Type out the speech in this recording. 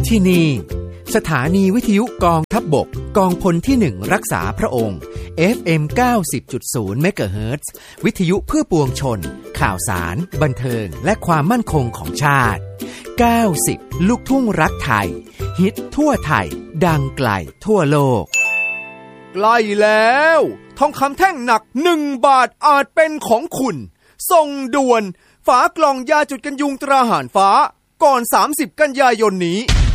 ที่นี่สถานีวิทยุกองทัพบกกองพลที่1รักษาพระองค์ FM 90.0 เมกะเฮิรตซ์วิทยุเพื่อปวงชนข่าวสารบันเทิงและความมั่นคงของชาติ90ลูกทุ่งรักไทยฮิตทั่วไทยดังไกลทั่วโลกใกล้แล้วทองคำแท่งหนัก1 บาทอาจเป็นของคุณส่งด่วนฝากล่องยาจุดกันยุงตราหารฟ้าก่อน30 กันยายนนี้